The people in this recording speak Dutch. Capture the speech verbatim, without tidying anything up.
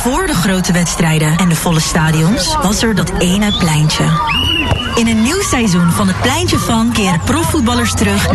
Voor de grote wedstrijden en de volle stadions was er dat ene pleintje. In een nieuw seizoen van het Pleintje van keren profvoetballers terug